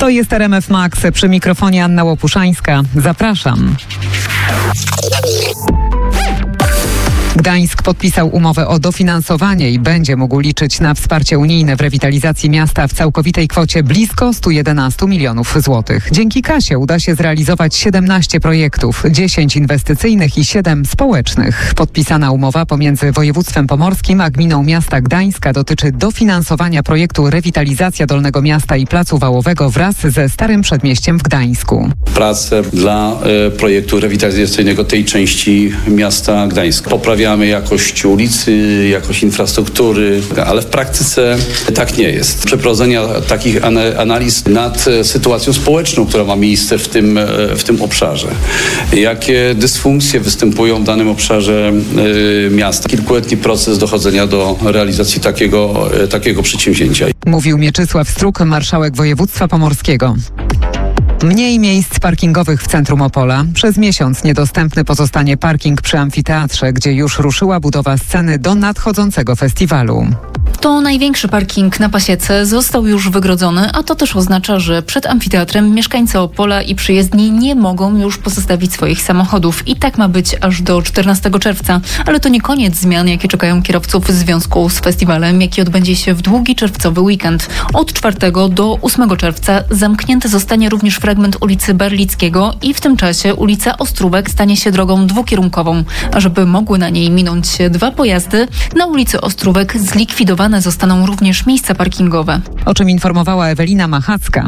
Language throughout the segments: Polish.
To jest RMF Max, przy mikrofonie Anna Łopuszańska. Zapraszam. Gdańsk podpisał umowę o dofinansowanie i będzie mógł liczyć na wsparcie unijne w rewitalizacji miasta w całkowitej kwocie blisko 111 milionów złotych. Dzięki kasie uda się zrealizować 17 projektów, 10 inwestycyjnych i 7 społecznych. Podpisana umowa pomiędzy województwem pomorskim a gminą miasta Gdańska dotyczy dofinansowania projektu rewitalizacja Dolnego Miasta i Placu Wałowego wraz ze Starym Przedmieściem w Gdańsku. Pracę dla projektu rewitalizacyjnego tej części miasta Gdańska. Poprawiamy jakość ulicy, jakość infrastruktury, ale w praktyce tak nie jest. Przeprowadzenia takich analiz nad sytuacją społeczną, która ma miejsce w tym obszarze. Jakie dysfunkcje występują w danym obszarze miasta. Kilkuletni proces dochodzenia do realizacji takiego przedsięwzięcia. Mówił Mieczysław Struk, marszałek województwa pomorskiego. Mniej miejsc parkingowych w centrum Opola. Przez miesiąc niedostępny pozostanie parking przy amfiteatrze, gdzie już ruszyła budowa sceny do nadchodzącego festiwalu. To największy parking na Pasiece został już wygrodzony, a to też oznacza, że przed amfiteatrem mieszkańcy Opola i przyjezdni nie mogą już pozostawić swoich samochodów. I tak ma być aż do 14 czerwca. Ale to nie koniec zmian, jakie czekają kierowców w związku z festiwalem, jaki odbędzie się w długi czerwcowy weekend. Od 4 do 8 czerwca zamknięty zostanie również fragment ulicy Barlickiego i w tym czasie ulica Ostrówek stanie się drogą dwukierunkową. A żeby mogły na niej minąć się 2 pojazdy, na ulicy Ostrówek zlikwidowane zostaną również miejsca parkingowe. O czym informowała Ewelina Machacka.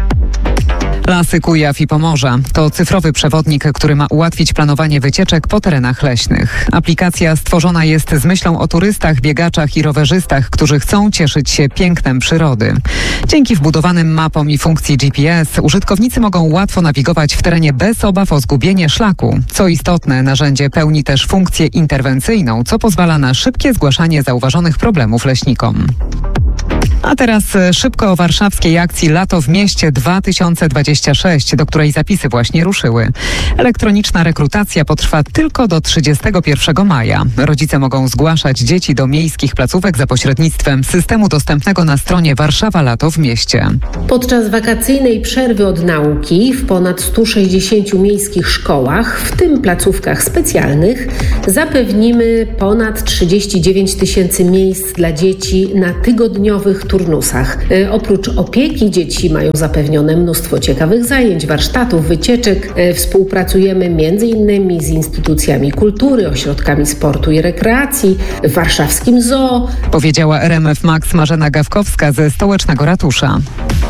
Lasy Kujaw i Pomorza to cyfrowy przewodnik, który ma ułatwić planowanie wycieczek po terenach leśnych. Aplikacja stworzona jest z myślą o turystach, biegaczach i rowerzystach, którzy chcą cieszyć się pięknem przyrody. Dzięki wbudowanym mapom i funkcji GPS użytkownicy mogą łatwo nawigować w terenie bez obaw o zgubienie szlaku. Co istotne, narzędzie pełni też funkcję interwencyjną, co pozwala na szybkie zgłaszanie zauważonych problemów leśnikom. A teraz szybko o warszawskiej akcji Lato w mieście 2026, do której zapisy właśnie ruszyły. Elektroniczna rekrutacja potrwa tylko do 31 maja. Rodzice mogą zgłaszać dzieci do miejskich placówek za pośrednictwem systemu dostępnego na stronie Warszawa Lato w mieście. Podczas wakacyjnej przerwy od nauki w ponad 160 miejskich szkołach, w tym placówkach specjalnych, zapewnimy ponad 39 tysięcy miejsc dla dzieci na tygodniowych turnusach. Oprócz opieki dzieci mają zapewnione mnóstwo ciekawych zajęć, warsztatów, wycieczek. Współpracujemy m.in. z instytucjami kultury, ośrodkami sportu i rekreacji, w warszawskim zoo. Powiedziała RMF Max Marzena Gawkowska ze Stołecznego Ratusza.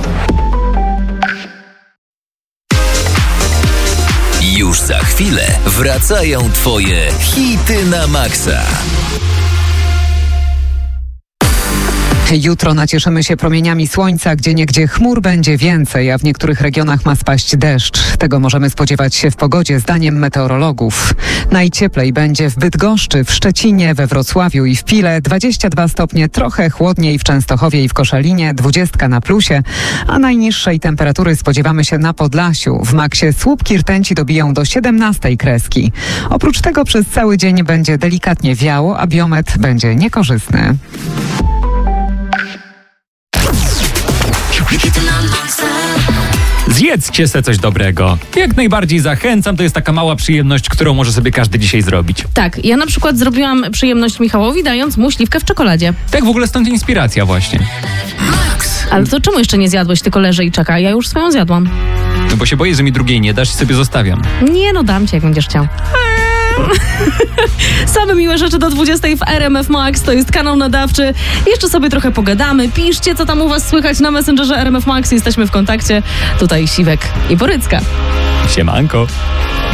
Już za chwilę wracają Twoje hity na maksa. Jutro nacieszymy się promieniami słońca, gdzieniegdzie chmur będzie więcej, a w niektórych regionach ma spaść deszcz. Tego możemy spodziewać się w pogodzie, zdaniem meteorologów. Najcieplej będzie w Bydgoszczy, w Szczecinie, we Wrocławiu i w Pile, 22 stopnie, trochę chłodniej w Częstochowie i w Koszalinie, 20 na plusie, a najniższej temperatury spodziewamy się na Podlasiu. W maksie słupki rtęci dobiją do 17 kreski. Oprócz tego przez cały dzień będzie delikatnie wiało, a biometr będzie niekorzystny. Zjedzcie se coś dobrego. Jak najbardziej zachęcam, to jest taka mała przyjemność, którą może sobie każdy dzisiaj zrobić. Tak, ja na przykład zrobiłam przyjemność Michałowi, dając mu śliwkę w czekoladzie. Tak, w ogóle stąd inspiracja właśnie. Ale to czemu jeszcze nie zjadłeś, tylko leży i czeka? Ja już swoją zjadłam. No bo się boję, że mi drugiej nie dasz i sobie zostawiam. Nie no, dam ci, jak będziesz chciał. Same miłe rzeczy do 20 w RMF Max, to jest kanał nadawczy. Jeszcze sobie trochę pogadamy. Piszcie, co tam u was słychać na Messengerze RMF Max. Jesteśmy w kontakcie. Tutaj Siwek i Borycka. Siemanko.